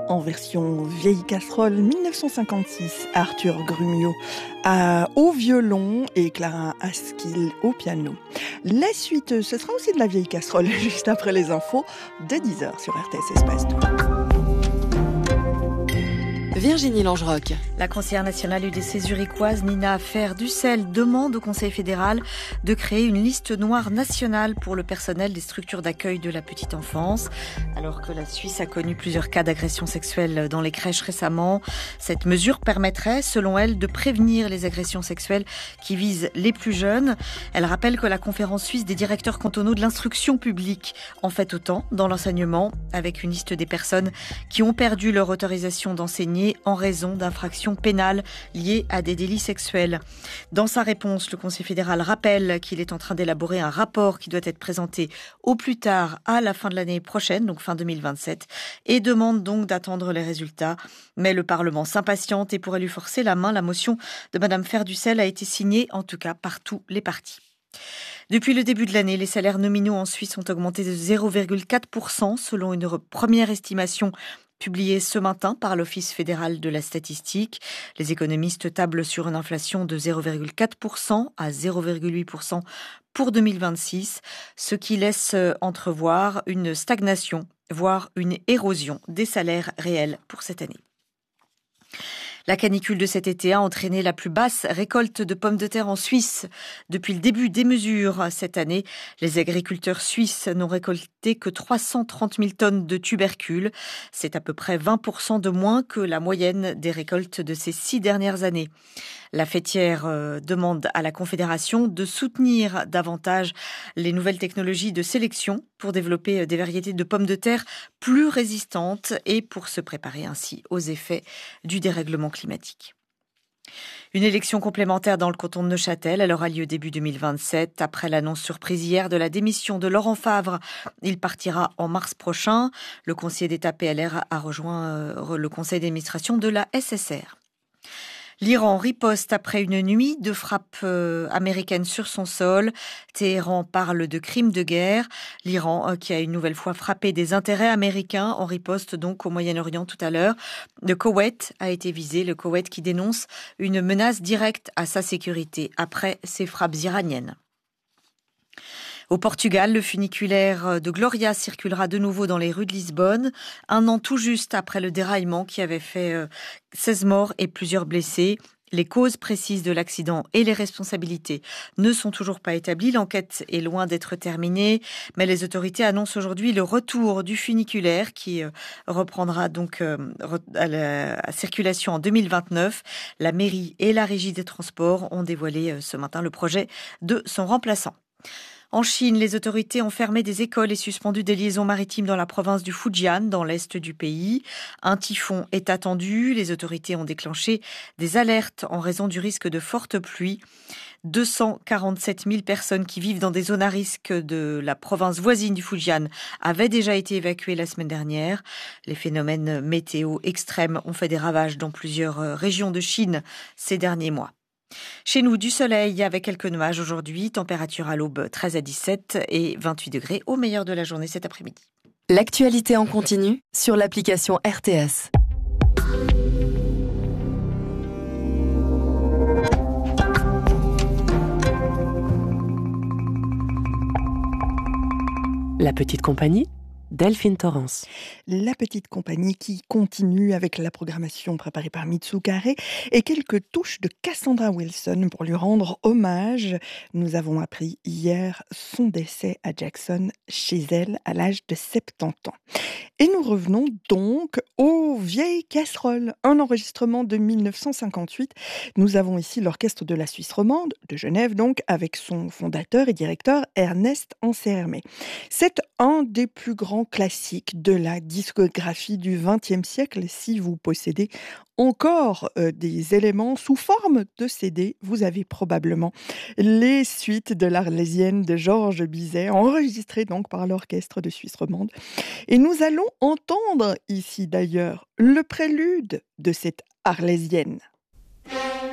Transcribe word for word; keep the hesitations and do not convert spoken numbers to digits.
En version vieille casserole mille neuf cent cinquante-six, Arthur Grumio à, au violon et Clara Askill au piano. La suite, ce sera aussi de la vieille casserole juste après les infos de dix heures sur R T S Espace Tout. Virginie Langeroc. La conseillère nationale U D C zurichoise Nina Fer-Dussel demande au Conseil fédéral de créer une liste noire nationale pour le personnel des structures d'accueil de la petite enfance. Alors que la Suisse a connu plusieurs cas d'agressions sexuelles dans les crèches récemment, cette mesure permettrait, selon elle, de prévenir les agressions sexuelles qui visent les plus jeunes. Elle rappelle que la conférence suisse des directeurs cantonaux de l'instruction publique en fait autant dans l'enseignement, avec une liste des personnes qui ont perdu leur autorisation d'enseigner en raison d'infractions pénales liées à des délits sexuels. Dans sa réponse, le Conseil fédéral rappelle qu'il est en train d'élaborer un rapport qui doit être présenté au plus tard à la fin de l'année prochaine, donc fin deux mille vingt-sept, et demande donc d'attendre les résultats. Mais le Parlement s'impatiente et pourrait lui forcer la main. La motion de Madame Fer-Dussel a été signée, en tout cas, par tous les partis. Depuis le début de l'année, les salaires nominaux en Suisse ont augmenté de zéro virgule quatre pour cent selon une première estimation publié ce matin par l'Office fédéral de la statistique. Les économistes tablent sur une inflation de zéro virgule quatre pour cent à zéro virgule huit pour cent pour deux mille vingt-six, ce qui laisse entrevoir une stagnation, voire une érosion des salaires réels pour cette année. La canicule de cet été a entraîné la plus basse récolte de pommes de terre en Suisse. Depuis le début des mesures cette année, les agriculteurs suisses n'ont récolté que trois cent trente mille tonnes de tubercules. C'est à peu près vingt pour cent de moins que la moyenne des récoltes de ces six dernières années. La fêtière euh, demande à la Confédération de soutenir davantage les nouvelles technologies de sélection pour développer des variétés de pommes de terre plus résistantes et pour se préparer ainsi aux effets du dérèglement climatique. Une élection complémentaire dans le canton de Neuchâtel, elle aura lieu début deux mille vingt-sept. Après l'annonce surprise hier de la démission de Laurent Favre, il partira en mars prochain. Le conseiller d'État P L R a rejoint euh, le conseil d'administration de la S S R. L'Iran riposte après une nuit de frappes euh, américaines sur son sol. Téhéran parle de crimes de guerre. L'Iran euh, qui a une nouvelle fois frappé des intérêts américains en riposte donc au Moyen-Orient tout à l'heure. Le Koweït a été visé, le Koweït qui dénonce une menace directe à sa sécurité après ces frappes iraniennes. Au Portugal, le funiculaire de Gloria circulera de nouveau dans les rues de Lisbonne, un an tout juste après le déraillement qui avait fait seize morts et plusieurs blessés. Les causes précises de l'accident et les responsabilités ne sont toujours pas établies. L'enquête est loin d'être terminée, mais les autorités annoncent aujourd'hui le retour du funiculaire qui reprendra donc à la circulation en deux mille vingt-neuf. La mairie et la régie des transports ont dévoilé ce matin le projet de son remplaçant. En Chine, les autorités ont fermé des écoles et suspendu des liaisons maritimes dans la province du Fujian, dans l'est du pays. Un typhon est attendu. Les autorités ont déclenché des alertes en raison du risque de fortes pluies. deux cent quarante-sept mille personnes qui vivent dans des zones à risque de la province voisine du Fujian avaient déjà été évacuées la semaine dernière. Les phénomènes météo extrêmes ont fait des ravages dans plusieurs régions de Chine ces derniers mois. Chez nous, du soleil avec quelques nuages aujourd'hui, température à l'aube treize à dix-sept et vingt-huit degrés au meilleur de la journée cet après-midi. L'actualité en continu sur l'application R T S. La petite compagnie, Delphine Torrance. La petite compagnie qui continue avec la programmation préparée par Mitsu Carré et quelques touches de Cassandra Wilson pour lui rendre hommage. Nous avons appris hier son décès à Jackson chez elle à l'âge de soixante-dix ans. Et nous revenons donc aux vieilles casseroles, un enregistrement de mille neuf cent cinquante-huit. Nous avons ici l'orchestre de la Suisse romande, de Genève donc, avec son fondateur et directeur Ernest Ansermet. C'est un des plus grands classiques de la discographie du vingtième siècle. Si vous possédez encore euh, des éléments sous forme de C D, vous avez probablement les suites de l'Arlésienne de Georges Bizet, enregistrées donc par l'orchestre de Suisse romande. Et nous allons entendre ici d'ailleurs le prélude de cette Arlésienne.